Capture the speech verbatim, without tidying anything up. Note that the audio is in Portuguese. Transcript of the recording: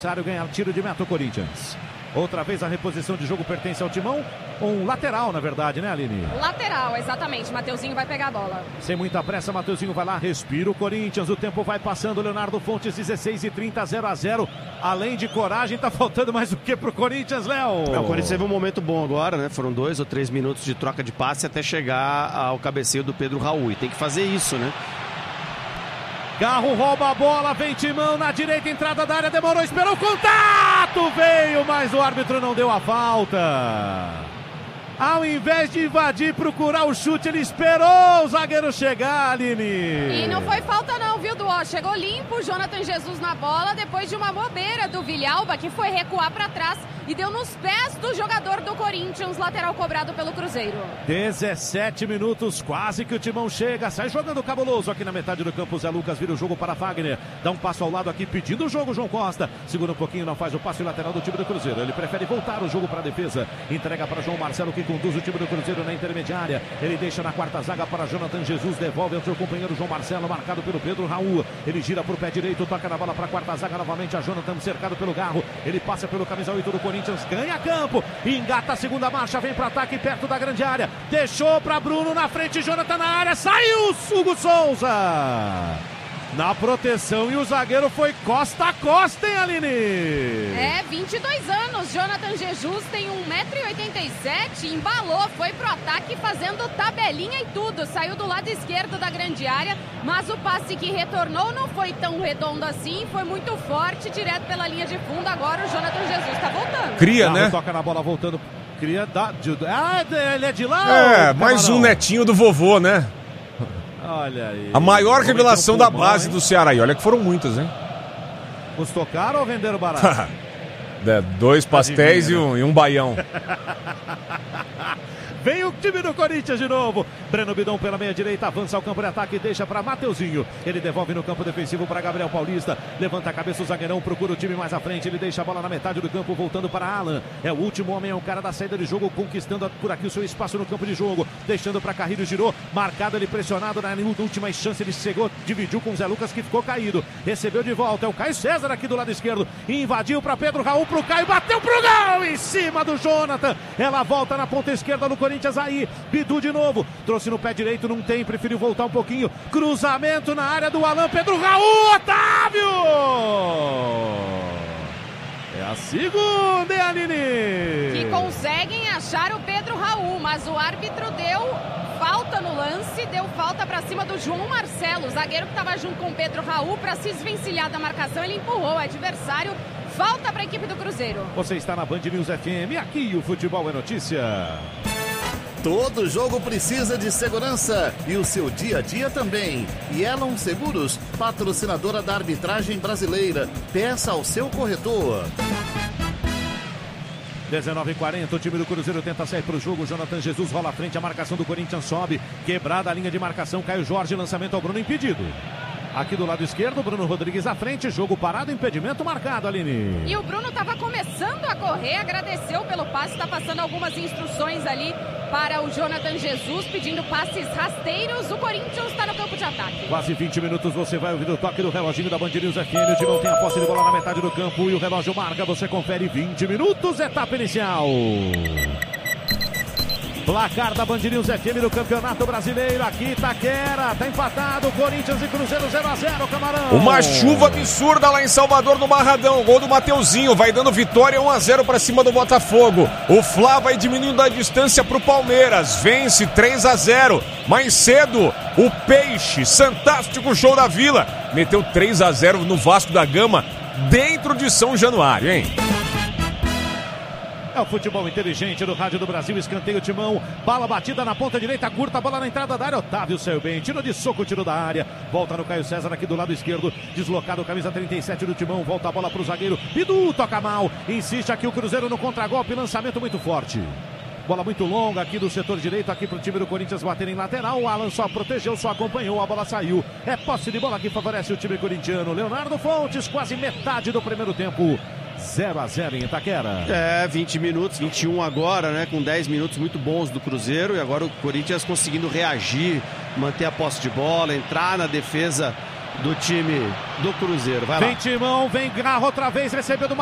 Ganhar tiro de meta o Corinthians. Outra vez a reposição de jogo pertence ao Timão. Um lateral, na verdade, né, Aline? Lateral, exatamente. Mateuzinho vai pegar a bola. Sem muita pressa, Mateuzinho vai lá, respira o Corinthians. O tempo vai passando. Leonardo Fontes, dezesseis e trinta, zero a zero. Além de coragem, tá faltando mais o que pro Corinthians, Léo? É, o Corinthians teve um momento bom agora, né? Foram dois ou três minutos de troca de passe até chegar ao cabeceio do Pedro Raul. E tem que fazer isso, né? Garro rouba a bola, vem Timão na direita, entrada da área, demorou, esperou o contato, veio, mas o árbitro não deu a falta. Ao invés de invadir, procurar o chute, ele esperou o zagueiro chegar, Aline. E não foi falta não, viu, Duó? Chegou limpo o Jonathan Jesus na bola, depois de uma bobeira do Villalba, que foi recuar para trás e deu nos pés do jogador do Corinthians, lateral cobrado pelo Cruzeiro. dezessete minutos, quase que o Timão chega, sai jogando cabuloso aqui na metade do campo. Zé Lucas vira o jogo para Fagner, dá um passo ao lado aqui, pedindo o jogo, João Costa. Segura um pouquinho, não faz o passe lateral do time do Cruzeiro. Ele prefere voltar o jogo para a defesa, entrega para João Marcelo, que conduz o time do Cruzeiro na intermediária. Ele deixa na quarta zaga para Jonathan Jesus, devolve ao seu companheiro João Marcelo, marcado pelo Pedro Raul. Ele gira por pé direito, toca na bola para a quarta zaga novamente, a Jonathan cercado pelo Garro. Ele passa pelo camisa oito do Corinthians, ganha campo, engata a segunda marcha, vem para ataque perto da grande área, deixou para Bruno na frente, Jonathan na área, saiu Hugo Souza na proteção e o zagueiro foi costa a costa, hein, Aline? É, vinte e dois anos, Jonathan Jesus tem um metro e oitenta e sete, embalou, foi pro ataque fazendo tabelinha e tudo, saiu do lado esquerdo da grande área, mas o passe que retornou não foi tão redondo assim, foi muito forte, direto pela linha de fundo. Agora o Jonathan Jesus tá voltando. Cria, né? Toca na bola voltando, cria da... Ah, ele é de lá? É, mais um netinho do vovô, né? Olha aí. A maior revelação da base do Ceará. E olha que foram muitas, hein? Custou caro ou venderam barato? É, dois pastéis e um, e um baião. Vem o time do Corinthians de novo. Breno Bidon pela meia direita, avança ao campo de ataque e deixa para Mateuzinho. Ele devolve no campo defensivo para Gabriel Paulista. Levanta a cabeça o zagueirão, procura o time mais à frente. Ele deixa a bola na metade do campo, voltando para Alan. É o último homem, é o cara da saída de jogo, conquistando por aqui o seu espaço no campo de jogo. Deixando para Carrilho, girou, marcado ele pressionado na última chance. Ele chegou, dividiu com o Zé Lucas, que ficou caído. Recebeu de volta, é o Caio César aqui do lado esquerdo. Invadiu para Pedro Raul, pro Caio, bateu pro gol em cima do Jonathan. Ela volta na ponta esquerda do Corinthians aí. Bidu de novo, trouxe no pé direito, não tem, preferiu voltar um pouquinho. Cruzamento na área do Alan, Pedro Raul, Otávio! É a segunda, hein, Aline? Que conseguem achar o Pedro Raul, mas o árbitro deu falta no lance, deu falta para cima do João Marcelo, o zagueiro que estava junto com o Pedro Raul, para se esvencilhar da marcação, ele empurrou o adversário. Falta para a equipe do Cruzeiro. Você está na Band News F M, aqui o futebol é notícia. Todo jogo precisa de segurança e o seu dia a dia também. Yellow Seguros, patrocinadora da arbitragem brasileira. Peça ao seu corretor. dezenove e quarenta, o time do Cruzeiro tenta sair para o jogo. Jonathan Jesus rola à frente, a marcação do Corinthians sobe. Quebrada a linha de marcação, Caio Jorge, lançamento ao Bruno, impedido. Aqui do lado esquerdo, Bruno Rodrigues à frente, jogo parado, impedimento marcado, Aline. E o Bruno estava começando a correr, agradeceu pelo passe, está passando algumas instruções ali para o Jonathan Jesus, pedindo passes rasteiros. O Corinthians está no campo de ataque. Quase vinte minutos, você vai ouvir o toque do reloginho da Band News F M. O Timão tem a posse de bola na metade do campo e o relógio marca, você confere vinte minutos, etapa inicial. Placar da Band News F M no Campeonato Brasileiro, aqui Itaquera, tá empatado, Corinthians e Cruzeiro zero a zero, Camarão. Uma chuva absurda lá em Salvador no Barradão, gol do Mateuzinho, vai dando vitória um a zero para cima do Botafogo. O Fla vai diminuindo a distância pro Palmeiras, vence três a zero. Mais cedo, o Peixe, fantástico show da Vila, meteu três a zero no Vasco da Gama, dentro de São Januário, hein? É o futebol inteligente do Rádio do Brasil, escanteio Timão, bala batida na ponta direita, curta, bola na entrada da área, Otávio saiu bem, tiro de soco, tiro da área, volta no Caio César aqui do lado esquerdo, deslocado, camisa trinta e sete do Timão, volta a bola pro zagueiro, Bidu toca mal, insiste aqui o Cruzeiro no contragolpe, lançamento muito forte. Bola muito longa aqui do setor direito, aqui pro time do Corinthians bater em lateral, o Alan só protegeu, só acompanhou, a bola saiu. É posse de bola que favorece o time corintiano, Leonardo Fontes, quase metade do primeiro tempo. zero a zero em Itaquera. É, vinte minutos, vinte e um agora, né? Com dez minutos muito bons do Cruzeiro. E agora o Corinthians conseguindo reagir, manter a posse de bola, entrar na defesa do time do Cruzeiro. Vai Vem lá. Timão, vem Garra outra vez, recebeu do